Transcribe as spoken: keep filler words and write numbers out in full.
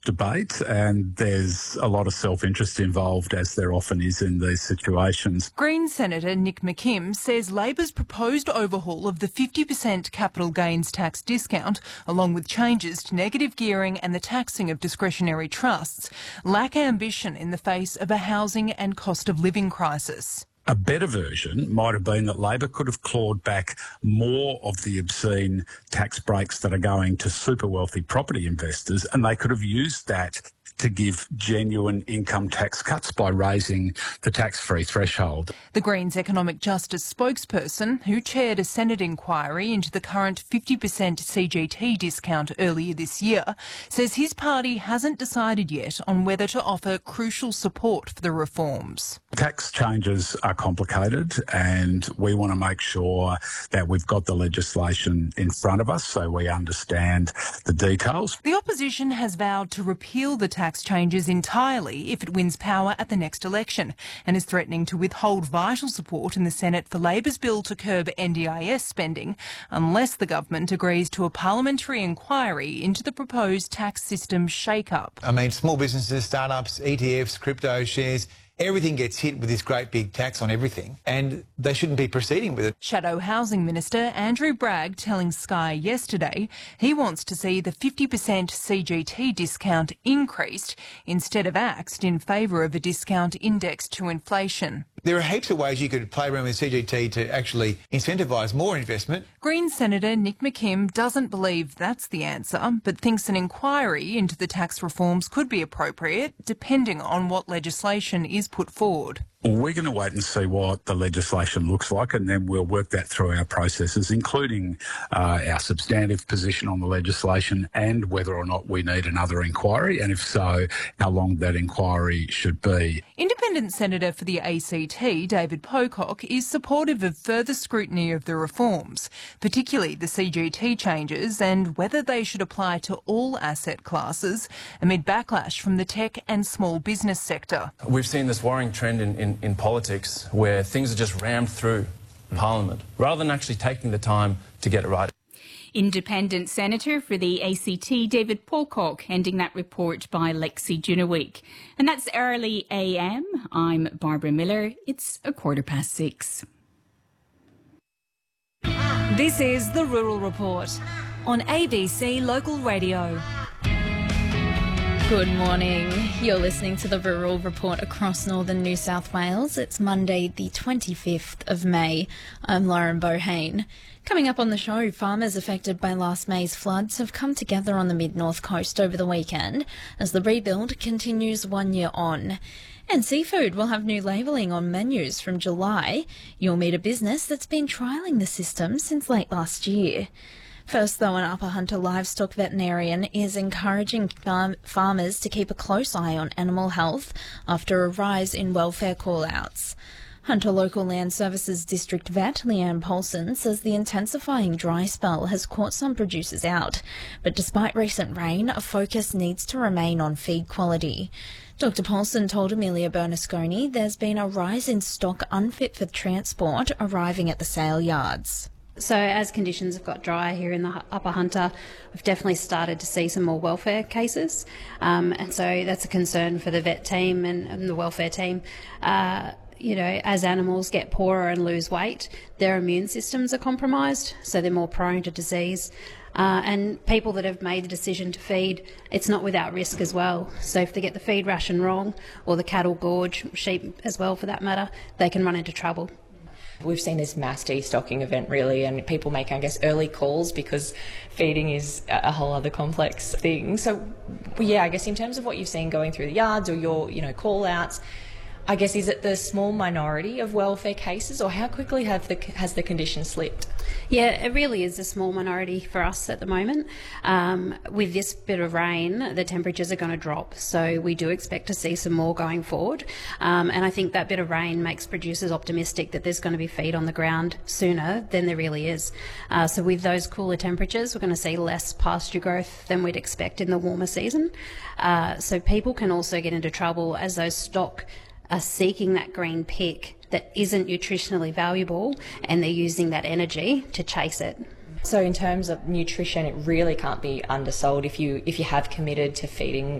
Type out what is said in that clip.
debate, and there's a lot of self-interest involved, as there often is in these situations. Green Senator Nick McKim says Labor's proposed overhaul of the fifty percent capital gains tax discount, along with changes to negative gearing and the taxing of discretionary trusts, lack ambition in the face of a housing and cost of living crisis. A better version might have been that Labor could have clawed back more of the obscene tax breaks that are going to super wealthy property investors, and they could have used that to give genuine income tax cuts by raising the tax-free threshold. The Greens Economic Justice spokesperson, who chaired a Senate inquiry into the current fifty percent C G T discount earlier this year, says his party hasn't decided yet on whether to offer crucial support for the reforms. Tax changes are complicated, and we want to make sure that we've got the legislation in front of us so we understand the details. The opposition has vowed to repeal the tax changes entirely if it wins power at the next election, and is threatening to withhold vital support in the Senate for Labor's bill to curb N D I S spending unless the government agrees to a parliamentary inquiry into the proposed tax system shake-up. I mean, small businesses, startups, E T Fs, crypto shares, everything gets hit with this great big tax on everything, and they shouldn't be proceeding with it. Shadow Housing Minister Andrew Bragg telling Sky yesterday he wants to see the fifty percent C G T discount increased instead of axed in favour of a discount indexed to inflation. There are heaps of ways you could play around with C G T to actually incentivise more investment. Green Senator Nick McKim doesn't believe that's the answer, but thinks an inquiry into the tax reforms could be appropriate, depending on what legislation is put forward. We're going to wait and see what the legislation looks like, and then we'll work that through our processes, including uh, our substantive position on the legislation and whether or not we need another inquiry, and if so, how long that inquiry should be. Independent Senator for the A C T, David Pocock, is supportive of further scrutiny of the reforms, particularly the C G T changes and whether they should apply to all asset classes, amid backlash from the tech and small business sector. We've seen this worrying trend in, in in politics where things are just rammed through Parliament rather than actually taking the time to get it right. Independent Senator for the A C T, David Pocock, ending that report by Lexi Junaweek. And that's Early A M. I'm Barbara Miller. It's a quarter past six. This is the Rural Report on A B C Local Radio. Good morning. You're listening to the Rural Report across northern New South Wales. It's Monday, the twenty-fifth of May. I'm Lauren Bohane. Coming up on the show, farmers affected by last May's floods have come together on the mid-north coast over the weekend as the rebuild continues one year on. And seafood will have new labelling on menus from July. You'll meet a business that's been trialling the system since late last year. First, though, an Upper Hunter livestock veterinarian is encouraging farm- farmers to keep a close eye on animal health after a rise in welfare call-outs. Hunter Local Land Services District Vet Leanne Paulson says the intensifying dry spell has caught some producers out, but despite recent rain, a focus needs to remain on feed quality. Doctor Paulson told Amelia Bernasconi there's been a rise in stock unfit for transport arriving at the sale yards. So as conditions have got drier here in the Upper Hunter, we've definitely started to see some more welfare cases. Um, and so that's a concern for the vet team and, and the welfare team. Uh, you know, as animals get poorer and lose weight, their immune systems are compromised, so they're more prone to disease. Uh, and people that have made the decision to feed, it's not without risk as well. So if they get the feed ration wrong, or the cattle gorge, sheep as well for that matter, they can run into trouble. We've seen this mass destocking event really, and people make, I guess, early calls because feeding is a whole other complex thing. So, yeah, I guess in terms of what you've seen going through the yards or your, you know, call-outs, I guess, is it the small minority of welfare cases, or how quickly have the, has the condition slipped? Yeah, it really is a small minority for us at the moment. Um, with this bit of rain, the temperatures are going to drop, so we do expect to see some more going forward. Um, and I think that bit of rain makes producers optimistic that there's going to be feed on the ground sooner than there really is. Uh, so with those cooler temperatures, we're going to see less pasture growth than we'd expect in the warmer season. Uh, so people can also get into trouble as those stock are seeking that green pick that isn't nutritionally valuable, and they're using that energy to chase it. So in terms of nutrition, it really can't be undersold. If you if you have committed to feeding